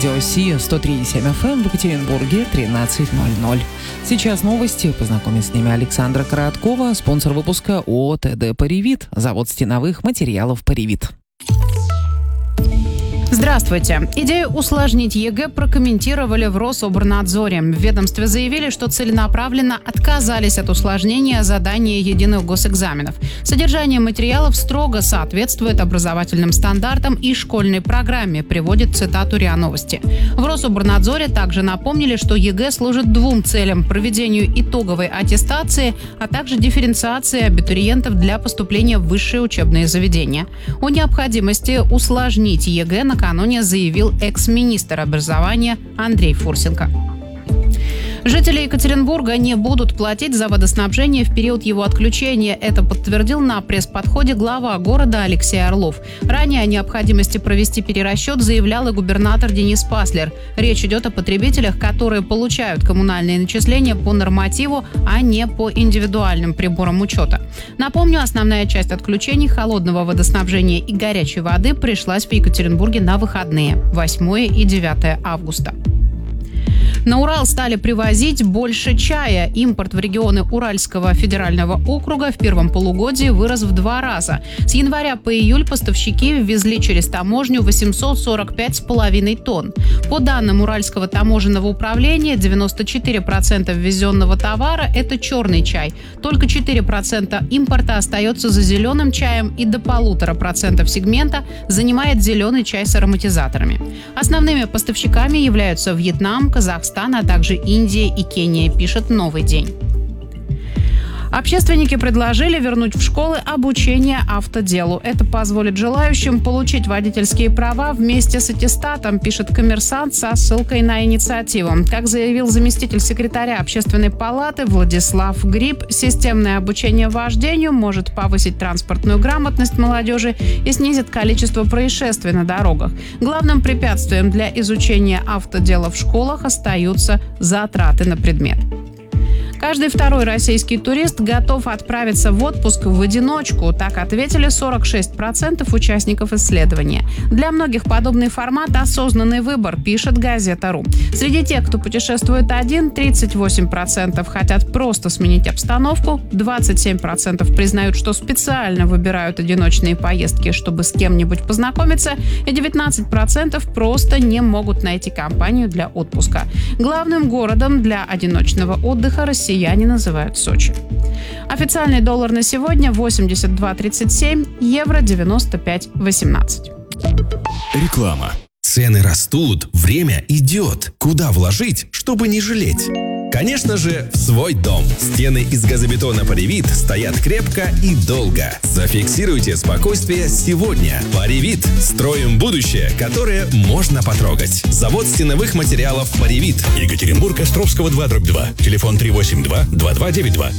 радио Си 103,7 FM в Екатеринбурге 13:00. Сейчас новости. Познакомить с ними Александра Короткова, спонсор выпуска ООО ТД «Паривит», завод стеновых материалов «Паривит». Здравствуйте. Идею усложнить ЕГЭ прокомментировали в Рособорнадзоре. В ведомстве заявили, что целенаправленно отказались от усложнения задания единых госэкзаменов. Содержание материалов строго соответствует образовательным стандартам и школьной программе, приводит цитату РИА Новости. В Рособорнадзоре также напомнили, что ЕГЭ служит двум целям: проведению итоговой аттестации, а также дифференциации абитуриентов для поступления в высшие учебные заведения. О необходимости усложнить ЕГЭ накануне заявил экс-министр образования Андрей Фурсенко. Жители Екатеринбурга не будут платить за водоснабжение в период его отключения. Это подтвердил на пресс-подходе глава города Алексей Орлов. Ранее о необходимости провести перерасчет заявлял и губернатор Денис Паслер. Речь идет о потребителях, которые получают коммунальные начисления по нормативу, а не по индивидуальным приборам учета. Напомню, основная часть отключений холодного водоснабжения и горячей воды пришлась в Екатеринбурге на выходные – 8 и 9 августа. На Урал стали привозить больше чая. Импорт в регионы Уральского федерального округа в первом полугодии вырос в 2 раза. С января по июль поставщики ввезли через таможню 845,5 тонн. По данным Уральского таможенного управления, 94% ввезенного товара – это черный чай. Только 4% импорта остается за зеленым чаем, и до 1,5% сегмента занимает зеленый чай с ароматизаторами. Основными поставщиками являются Вьетнам, Казахстан, а также Индия и Кения, пишет «Новый день». Общественники предложили вернуть в школы обучение автоделу. Это позволит желающим получить водительские права вместе с аттестатом, пишет «Коммерсант» со ссылкой на инициативу. Как заявил заместитель секретаря Общественной палаты Владислав Гриб, системное обучение вождению может повысить транспортную грамотность молодежи и снизит количество происшествий на дорогах. Главным препятствием для изучения автодела в школах остаются затраты на предмет. Каждый второй российский турист готов отправиться в отпуск в одиночку. Так ответили 46% участников исследования. Для многих подобный формат – осознанный выбор, пишет газета.ру. Среди тех, кто путешествует один, 38% хотят просто сменить обстановку, 27% признают, что специально выбирают одиночные поездки, чтобы с кем-нибудь познакомиться, и 19% просто не могут найти компанию для отпуска. Главным городом для одиночного отдыха россияне называют Сочи. Официальный доллар на сегодня 82.37, евро 95.18. Реклама. Цены растут, время идет. Куда вложить, чтобы не жалеть? Конечно же, в свой дом. Стены из газобетона «Паривит» стоят крепко и долго. Зафиксируйте спокойствие сегодня. «Паривит» – строим будущее, которое можно потрогать. Завод стеновых материалов «Паривит». Екатеринбург, Островского 2/2. Телефон 382-2292.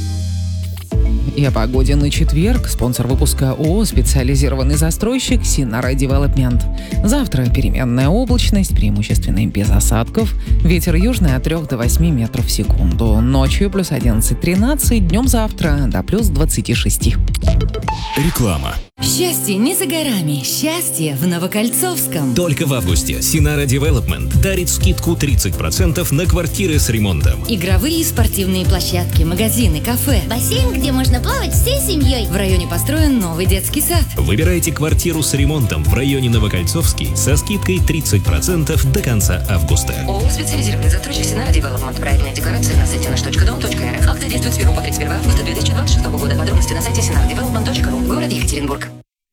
И о погоде на четверг. Спонсор выпуска ООО «Специализированный застройщик» Синара Девелопмент. Завтра переменная облачность, преимущественно без осадков. Ветер южный от 3 до 8 метров в секунду. Ночью плюс 11-13, днем завтра до плюс 26. Реклама. Счастье не за горами. Счастье в Новокольцовском. Только в августе Синара Девелопмент дарит скидку 30% на квартиры с ремонтом. Игровые и спортивные площадки, магазины, кафе. Бассейн, где можно плавать всей семьей. В районе построен новый детский сад. Выбирайте квартиру с ремонтом в районе Новокольцовский со скидкой 30% до конца августа. ООО «Специализированный застройщик Синара Девелопмент». Правильная декларация на сайте nаш.дом.рф. Акция действует с 1 по 31 августа 2026 года. Подробности на сайте sinaradevelopment.ru. Город Екатеринбург.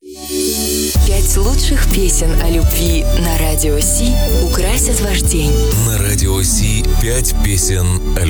5 лучших песен о любви на радио Си украсят ваш день. На радио Си 5 песен о любви.